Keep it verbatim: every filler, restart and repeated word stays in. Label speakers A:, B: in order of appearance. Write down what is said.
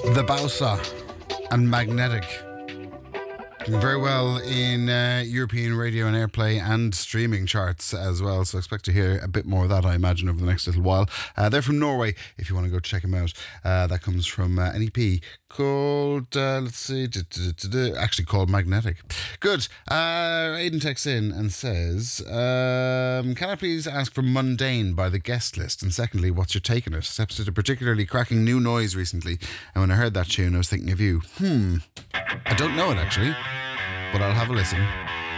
A: The Bausa and Magnetic. Doing very well in uh, European radio and airplay and streaming charts as well, so expect to hear a bit more of that, I imagine, over the next little while. Uh, they're from Norway, if you want to go check them out. Uh, that comes from uh, an E P called, uh, let's see, actually called Magnetic. Good. Uh, Aidan texts in and says, um, can I please ask for Mundane by The Guest List? And secondly, what's your take on it? Steps did a particularly cracking new noise recently, and when I heard that tune, I was thinking of you. Hmm. I don't know it, actually, but I'll have a listen.